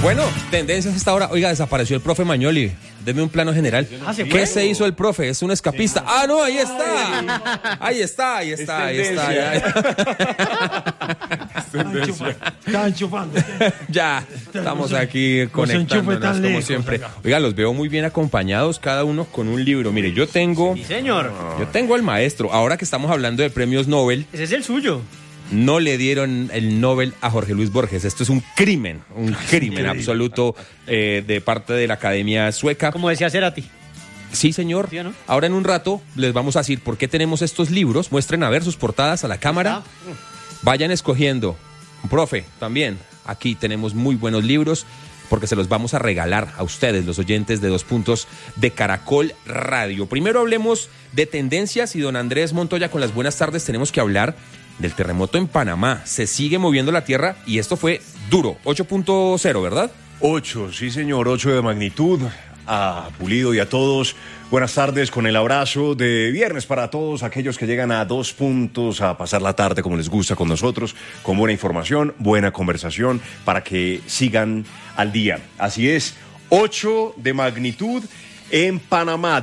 Bueno, tendencias a esta hora. Oiga, desapareció el profe Magnoli. Deme un plano general. ¿Qué se hizo el profe? ¿Es un escapista? Sí. No, ahí está. Ahí está. Está enchufando. Ya, estamos aquí conectándonos como siempre. Oiga, los veo muy bien acompañados, cada uno con un libro. Mire, yo tengo... Sí, señor. Yo tengo al maestro. Ahora que estamos hablando de premios Nobel... Ese es el suyo. No le dieron el Nobel a Jorge Luis Borges. Esto es un crimen absoluto de parte de la Academia Sueca. Como decía Cerati. Sí, señor. ¿Sí, no? Ahora en un rato les vamos a decir por qué tenemos estos libros. Muestren a ver sus portadas a la cámara. Vayan escogiendo. Profe, también. Aquí tenemos muy buenos libros porque se los vamos a regalar a ustedes, los oyentes de 2 Puntos de Caracol Radio. Primero hablemos de tendencias y don Andrés Montoya, con las buenas tardes tenemos que hablar del terremoto en Panamá. Se sigue moviendo la tierra y esto fue duro, 8.0, ¿verdad? 8, sí señor, 8 de magnitud. A Pulido y a todos, buenas tardes con el abrazo de viernes para todos aquellos que llegan a 2 Puntos a pasar la tarde como les gusta con nosotros, con buena información, buena conversación, para que sigan al día. Así es, 8 de magnitud. En Panamá,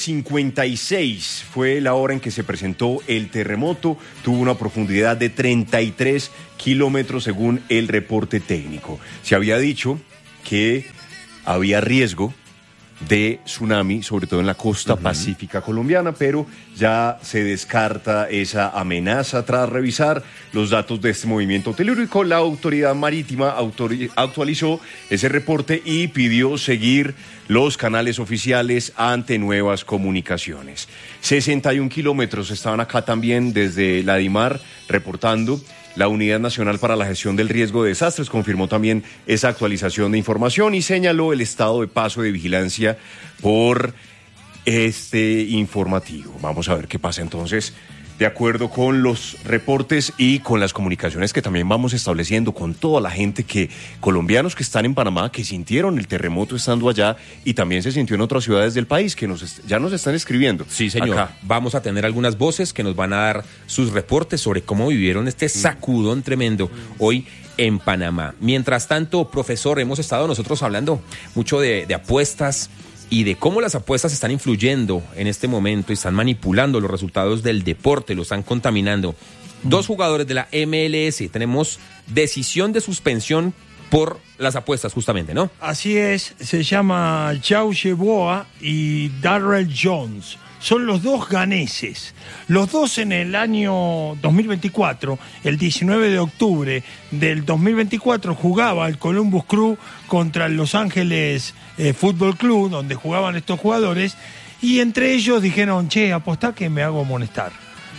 12:56 fue la hora en que se presentó el terremoto. Tuvo una profundidad de 33 kilómetros según el reporte técnico. Se había dicho que había riesgo de tsunami, sobre todo en la costa pacífica colombiana, pero ya se descarta esa amenaza tras revisar los datos de este movimiento telúrico. La autoridad marítima actualizó ese reporte y pidió seguir los canales oficiales ante nuevas comunicaciones. 61 kilómetros estaban acá también desde la DIMAR reportando. La Unidad Nacional para la Gestión del Riesgo de Desastres confirmó también esa actualización de información y señaló el estado de paso de vigilancia por este informativo. Vamos a ver qué pasa entonces, de acuerdo con los reportes y con las comunicaciones que también vamos estableciendo con toda la gente colombianos que están en Panamá, que sintieron el terremoto estando allá y también se sintió en otras ciudades del país, que ya nos están escribiendo. Sí, señor. Acá vamos a tener algunas voces que nos van a dar sus reportes sobre cómo vivieron este sacudón tremendo hoy en Panamá. Mientras tanto, profesor, hemos estado nosotros hablando mucho de apuestas y de cómo las apuestas están influyendo en este momento y están manipulando los resultados del deporte, lo están contaminando. 2 jugadores de la MLS, tenemos decisión de suspensión por las apuestas justamente, ¿no? Así es, se llama João Yeboah y Darrell Jones. Son los 2 ganeses. Los 2 en el año 2024, el 19 de octubre del 2024, jugaba el Columbus Crew contra el Los Ángeles Fútbol Club, donde jugaban estos jugadores, y entre ellos dijeron, apostá que me hago amonestar.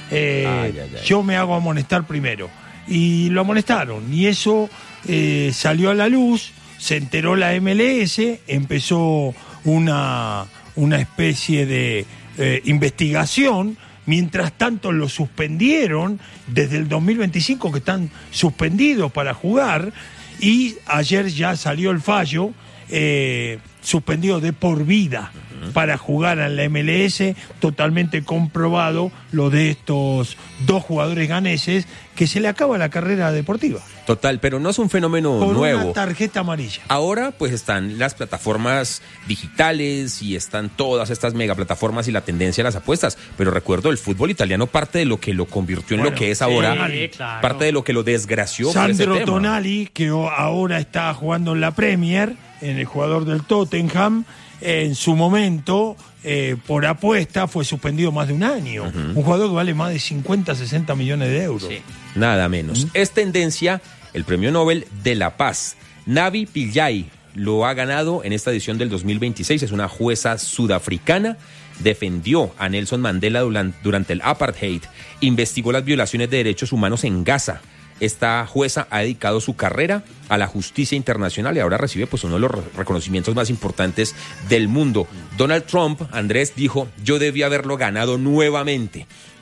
Yo me hago amonestar primero. Y lo amonestaron, y eso salió a la luz, se enteró la MLS, empezó una especie de investigación. Mientras tanto lo suspendieron desde el 2025, que están suspendidos para jugar, y ayer ya salió el fallo, suspendido de por vida para jugar en la MLS, totalmente comprobado lo de estos 2 jugadores ganeses que se le acaba la carrera deportiva. Total, pero no es un fenómeno con nuevo. Una tarjeta amarilla. Ahora pues están las plataformas digitales y están todas estas megaplataformas y la tendencia a las apuestas, pero recuerdo el fútbol italiano, parte de lo que lo convirtió en lo que es ahora, claro. Parte de lo que lo desgració. Sandro Tonali, que ahora está jugando en la Premier, en el jugador del Tottenham, en su momento, por apuesta, fue suspendido más de 1 año. Un jugador que vale más de 50, 60 millones de euros. Sí. Nada menos. Es tendencia el Premio Nobel de la Paz. Navi Pillay lo ha ganado en esta edición del 2026. Es una jueza sudafricana. Defendió a Nelson Mandela durante el apartheid. Investigó las violaciones de derechos humanos en Gaza. Esta jueza ha dedicado su carrera a la justicia internacional y ahora recibe pues uno de los reconocimientos más importantes del mundo. Donald Trump, Andrés, dijo, yo debía haberlo ganado nuevamente.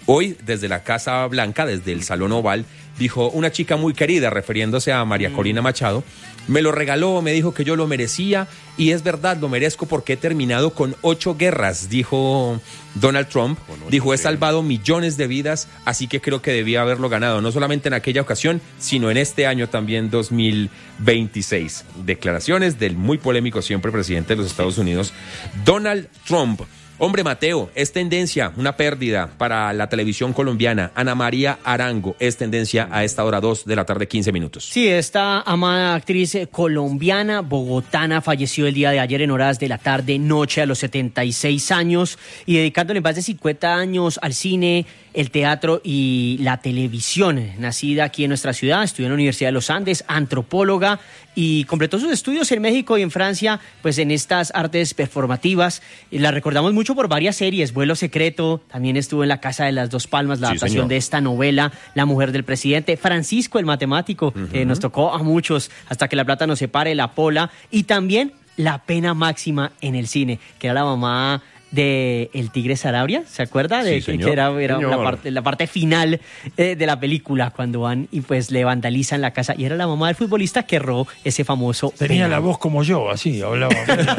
Hoy, desde la Casa Blanca, desde el Salón Oval, dijo una chica muy querida, refiriéndose a María Corina Machado, me lo regaló, me dijo que yo lo merecía, y es verdad, lo merezco porque he terminado con 8 guerras, dijo Donald Trump. Dijo, he salvado millones de vidas, así que creo que debía haberlo ganado, no solamente en aquella ocasión, sino en este año también 2026. Declaraciones del muy polémico siempre presidente de los Estados Unidos, Donald Trump. Hombre, Mateo, es tendencia, una pérdida para la televisión colombiana. Ana María Arango es tendencia a esta hora 2 de la tarde, 15 minutos. Sí, esta amada actriz colombiana, bogotana, falleció el día de ayer en horas de la tarde, noche, a los 76 años, y dedicándole más de 50 años al cine, el teatro y la televisión. Nacida aquí en nuestra ciudad, estudió en la Universidad de los Andes, antropóloga, y completó sus estudios en México y en Francia, pues en estas artes performativas. La recordamos mucho por varias series, Vuelo Secreto, también estuvo en La Casa de las Dos Palmas, la adaptación de esta novela, La Mujer del Presidente, Francisco el Matemático, que nos tocó a muchos, Hasta que la plata nos separe, La Pola, y también La Pena Máxima en el cine, que era la mamá de El Tigre Sarabia, ¿se acuerda? Sí, que era la parte final de la película, cuando van y pues le vandalizan la casa, y era la mamá del futbolista que erró ese famoso tenía penal. la voz como yo, así, hablaba.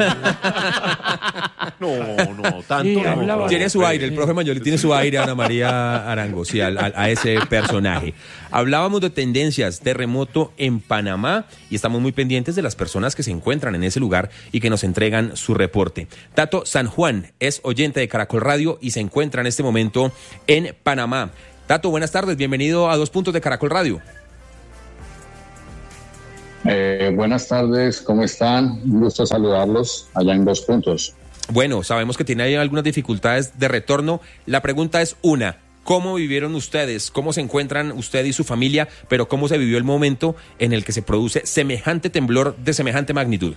No, tanto Sí, no. hablaba. Tiene su aire, el profe Mayoli tiene su aire, Ana María Arango, sí, a ese personaje. Hablábamos de tendencias, terremoto en Panamá, y estamos muy pendientes de las personas que se encuentran en ese lugar y que nos entregan su reporte. Tato San Juan es oyente de Caracol Radio y se encuentra en este momento en Panamá. Tato, buenas tardes, bienvenido a 2 Puntos de Caracol Radio. Buenas tardes, ¿cómo están? Un gusto saludarlos allá en 2 Puntos. Bueno, sabemos que tiene ahí algunas dificultades de retorno. La pregunta es una, ¿cómo vivieron ustedes? ¿Cómo se encuentran usted y su familia? Pero ¿cómo se vivió el momento en el que se produce semejante temblor de semejante magnitud?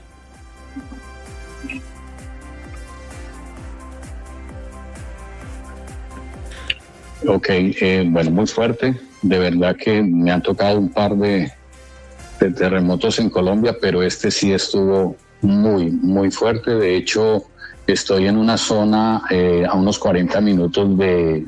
Ok, bueno, muy fuerte. De verdad que me han tocado un par de terremotos en Colombia, pero este sí estuvo muy, muy fuerte. De hecho, estoy en una zona a unos 40 minutos de